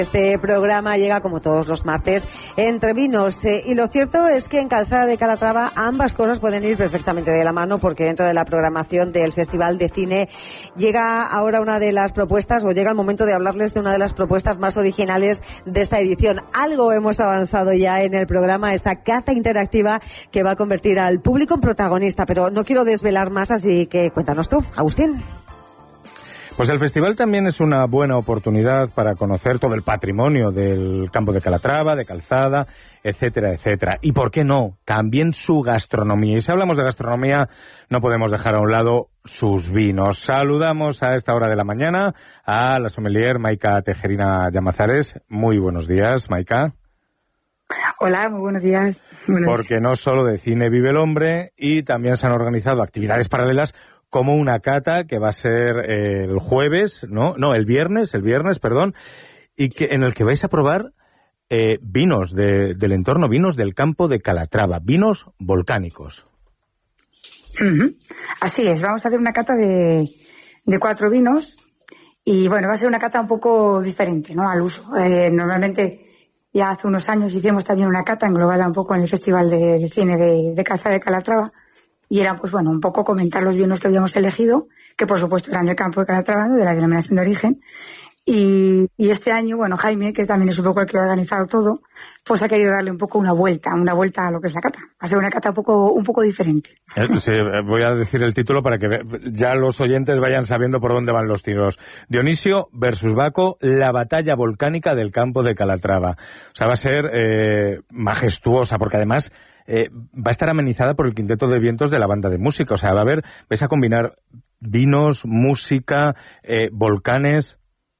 Este programa llega como todos los martes entre vinos y lo cierto es que en Calzada de Calatrava ambas cosas pueden ir perfectamente de la mano, porque dentro de la programación del Festival de Cine llega ahora una de las propuestas, o llega el momento de hablarles de una de las propuestas más originales de esta edición. Algo hemos avanzado ya en el programa, esa cata interactiva que va a convertir al público en protagonista, pero no quiero desvelar más, así que cuéntanos tú, Agustín. Pues el festival también es una buena oportunidad para conocer todo el patrimonio del campo de Calatrava, de Calzada, etcétera, etcétera. Y por qué no, también su gastronomía. Y si hablamos de gastronomía, no podemos dejar a un lado sus vinos. Saludamos a esta hora de la mañana a la sommelier Maika Tejerina Llamazares. Muy buenos días, Maika. Hola, muy buenos días. Porque no solo de cine vive el hombre, y también se han organizado actividades paralelas como una cata que va a ser el jueves, el viernes, y en el que vais a probar vinos del entorno, vinos del campo de Calatrava, vinos volcánicos. Uh-huh. Así es, vamos a hacer una cata de 4 vinos, y bueno, va a ser una cata un poco diferente, ¿no?, al uso. Normalmente, ya hace unos años hicimos también una cata englobada un poco en el Festival de Cine de Calzada de Calatrava, y era, pues bueno, un poco comentar los vinos que habíamos elegido, que por supuesto eran del campo de Calatrava, de la denominación de origen. Y este año, bueno, Jaime, que también es un poco el que lo ha organizado todo, pues ha querido darle un poco una vuelta a lo que es la cata. Hacer una cata un poco diferente. Sí, voy a decir el título para que ya los oyentes vayan sabiendo por dónde van los tiros. Dionisio versus Baco, la batalla volcánica del campo de Calatrava. O sea, va a ser majestuosa, porque además va a estar amenizada por el Quinteto de Vientos de la banda de música. O sea, vais a combinar vinos, música, volcanes.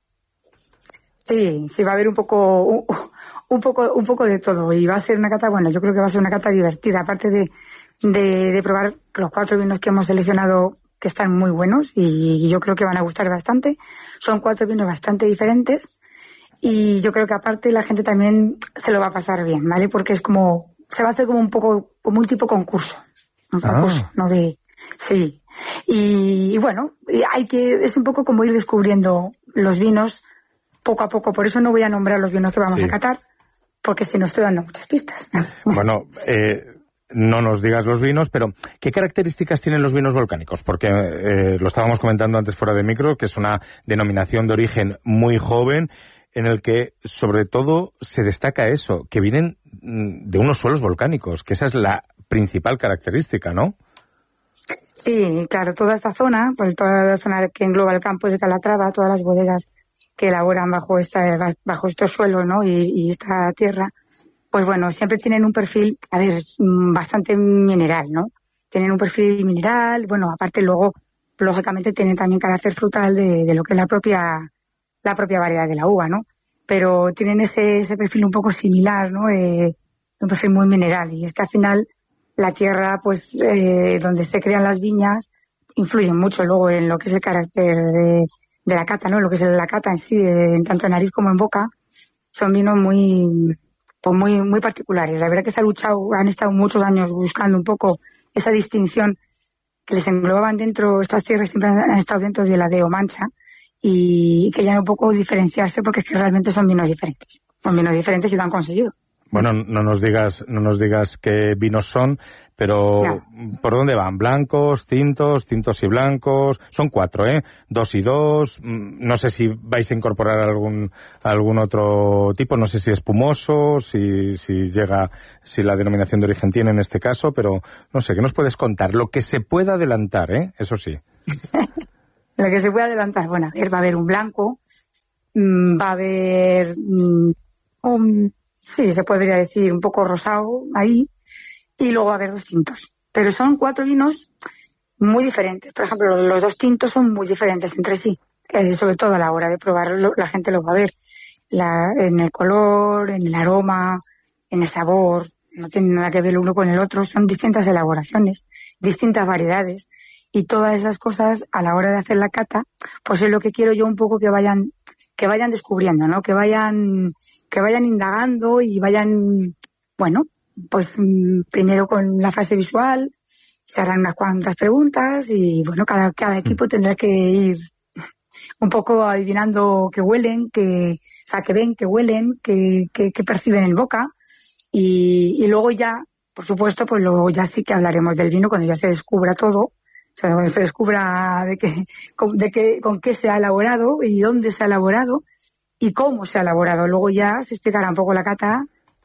Sí, va a haber un poco de todo, y va a ser una cata, bueno, yo creo que va a ser una cata divertida, aparte de probar los 4 vinos que hemos seleccionado, que están muy buenos y yo creo que van a gustar bastante. Son 4 vinos bastante diferentes, y yo creo que aparte la gente también se lo va a pasar bien, ¿vale? Porque se va a hacer como un tipo concurso, ¿no? Sí. Y bueno, es un poco como ir descubriendo los vinos poco a poco. Por eso no voy a nombrar los vinos que vamos a catar, porque si no estoy dando muchas pistas. Bueno, no nos digas los vinos, pero ¿qué características tienen los vinos volcánicos? Porque lo estábamos comentando antes fuera de micro, que es una denominación de origen muy joven, en el que sobre todo se destaca eso, que vienen de unos suelos volcánicos, que esa es la principal característica, ¿no? Sí, claro, toda esta zona, pues toda la zona que engloba el campo de Calatrava, todas las bodegas que elaboran bajo estos suelos, ¿no?, y esta tierra, pues bueno, siempre tienen un perfil, bastante mineral, ¿no? Tienen un perfil mineral, bueno, aparte luego, lógicamente, tienen también carácter frutal de lo que es la propia variedad de la uva, ¿no? Pero tienen ese perfil un poco similar, ¿no? Un perfil muy mineral, y es que al final la tierra, pues, donde se crean las viñas, influye mucho luego en lo que es el carácter de la cata, ¿no? Lo que es la cata en sí, tanto en nariz como en boca, son vinos muy particulares. La verdad que han estado muchos años buscando un poco esa distinción que les englobaban dentro, estas tierras siempre han estado dentro de la de Omancha, y querían un poco diferenciarse, porque es que realmente son vinos diferentes. Son vinos diferentes y lo han conseguido. Bueno, no nos digas qué vinos son, pero no. ¿Por dónde van? ¿Blancos, tintos y blancos? Son 4, 2 y 2. No sé si vais a incorporar algún otro tipo, no sé si espumoso, si la denominación de origen tiene en este caso, pero no sé, ¿qué nos puedes contar? Lo que se pueda adelantar, eso sí. Lo que se puede adelantar, bueno, va a haber un blanco, va a haber sí, se podría decir un poco rosado ahí, y luego va a haber 2 tintos. Pero son 4 vinos muy diferentes. Por ejemplo, los 2 tintos son muy diferentes entre sí, sobre todo a la hora de probarlo, la gente lo va a ver en el color, en el aroma, en el sabor. No tiene nada que ver el uno con el otro, son distintas elaboraciones, distintas variedades, y todas esas cosas a la hora de hacer la cata, pues es lo que quiero yo un poco que vayan descubriendo, ¿no? Que vayan indagando y vayan, bueno, pues primero con la fase visual, se harán unas cuantas preguntas, y bueno, cada equipo tendrá que ir un poco adivinando qué huelen, qué sea, que ven, que huelen, que perciben en boca, y luego ya, por supuesto, pues luego ya sí que hablaremos del vino cuando ya se descubra todo, o sea, cuando se descubra con qué se ha elaborado y dónde se ha elaborado y cómo se ha elaborado. Luego ya se explicará un poco la cata,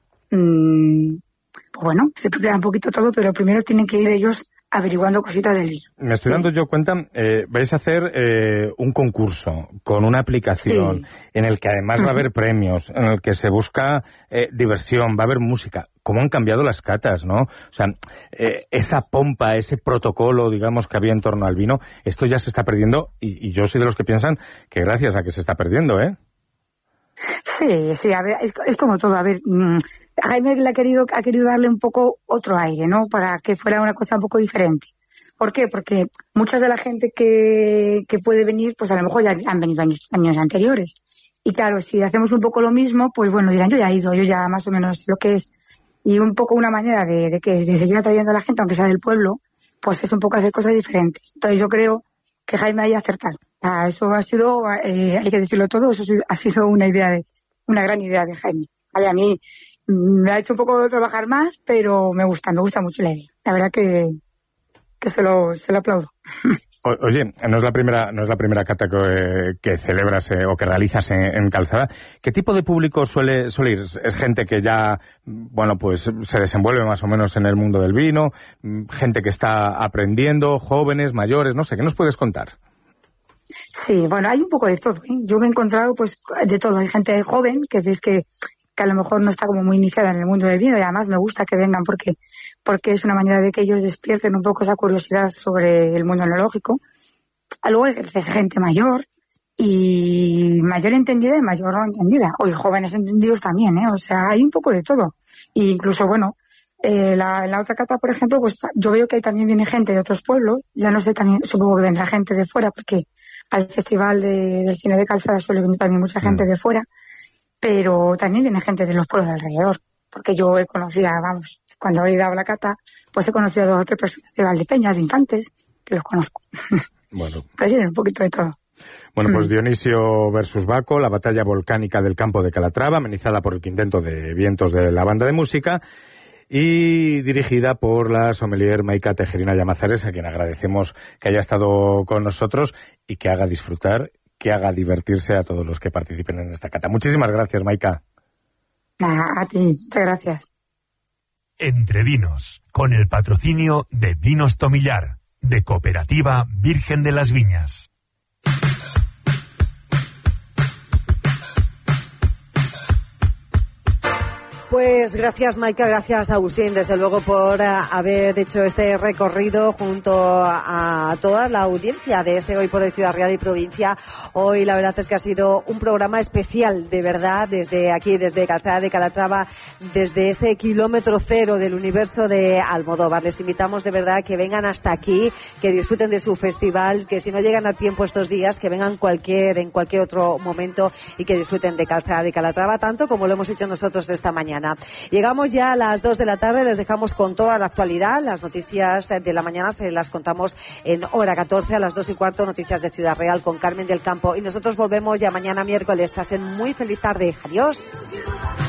pues bueno, se explicará un poquito todo, pero primero tienen que ir ellos averiguando cositas del vino. Me estoy dando yo cuenta, vais a hacer un concurso con una aplicación en el que además va a haber premios, en el que se busca diversión, va a haber música. ¿Cómo han cambiado las catas, no? O sea, esa pompa, ese protocolo, digamos, que había en torno al vino, esto ya se está perdiendo y yo soy de los que piensan que gracias a que se está perdiendo, ¿eh? Sí, a ver, es como todo, a ver, Jaime ha querido darle un poco otro aire, ¿no? Para que fuera una cosa un poco diferente. ¿Por qué? Porque mucha de la gente que puede venir, pues a lo mejor ya han venido años anteriores. Y claro, si hacemos un poco lo mismo, pues bueno, dirán, yo ya he ido, yo ya más o menos sé lo que es. Y un poco una manera de seguir atrayendo a la gente, aunque sea del pueblo, pues es un poco hacer cosas diferentes. Entonces yo creo que Jaime haya acertado. Eso ha sido, hay que decirlo todo, eso ha sido una gran idea de Jaime. Vale, a mí me ha hecho un poco trabajar más, pero me gusta mucho la idea. La verdad que se lo aplaudo. Oye, no es la primera cata que celebras o que realizas en Calzada. ¿Qué tipo de público suele ir? ¿Es gente que ya, bueno, pues se desenvuelve más o menos en el mundo del vino? ¿Gente que está aprendiendo? ¿Jóvenes, mayores? No sé, ¿qué nos puedes contar? Sí, bueno, hay un poco de todo, ¿eh? Yo me he encontrado pues de todo. Hay gente joven que ves que a lo mejor no está como muy iniciada en el mundo del vino y además me gusta que vengan porque es una manera de que ellos despierten un poco esa curiosidad sobre el mundo enológico. Luego es gente mayor y mayor entendida y mayor no entendida. O jóvenes entendidos también, ¿eh? O sea, hay un poco de todo. E incluso, bueno, en la otra cata, por ejemplo, pues yo veo que ahí también viene gente de otros pueblos. Ya no sé, también supongo que vendrá gente de fuera porque al Festival del Cine de Calzada suele venir también mucha gente de fuera. Pero también viene gente de los pueblos de alrededor, porque yo he conocido, vamos, cuando he dado la cata, pues he conocido a 2 o 3 personas de Valdepeñas, de Infantes, que los conozco. Bueno. Entonces viene un poquito de todo. Bueno, pues Dionisio versus Baco, la batalla volcánica del campo de Calatrava, amenizada por el quinteto de vientos de la banda de música y dirigida por la sommelier Maika Tejerina Llamazares, a quien agradecemos que haya estado con nosotros y que haga disfrutar, que haga divertirse a todos los que participen en esta cata. Muchísimas gracias, Maika. A ti, muchas gracias. Entre Vinos, con el patrocinio de Vinos Tomillar, de Cooperativa Virgen de las Viñas. Pues gracias, Maika, gracias, Agustín, desde luego por haber hecho este recorrido junto a toda la audiencia de este Hoy por Hoy Ciudad Real y Provincia. Hoy la verdad es que ha sido un programa especial, de verdad, desde aquí, desde Calzada de Calatrava, desde ese kilómetro cero del universo de Almodóvar. Les invitamos de verdad que vengan hasta aquí, que disfruten de su festival, que si no llegan a tiempo estos días, que vengan en cualquier otro momento y que disfruten de Calzada de Calatrava, tanto como lo hemos hecho nosotros esta mañana. Llegamos ya a las 2 de la tarde, les dejamos con toda la actualidad. Las noticias de la mañana se las contamos en hora 14, a las 2:15, noticias de Ciudad Real con Carmen del Campo. Y nosotros volvemos ya mañana miércoles. Pasen muy feliz tarde. Adiós.